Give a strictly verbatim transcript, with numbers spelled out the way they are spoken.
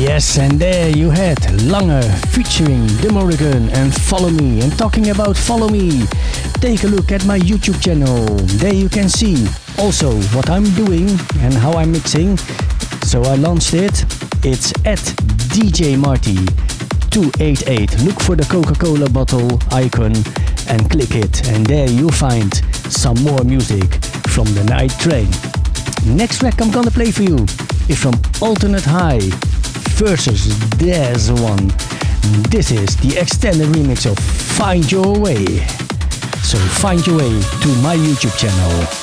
Yes, and there you had Lange featuring The Morrigan and Follow Me. And talking about Follow Me, take a look at my YouTube channel. There you can see also what I'm doing and how I'm mixing. So I launched it. It's at D J Marty two eighty-eight. Look for the Coca-Cola bottle icon and click it. And there you'll find some more music from the Night Train. Next track I'm gonna play for you is from Alternate High versus There's One. This is the extended remix of Find Your Way. So find your way to my YouTube channel.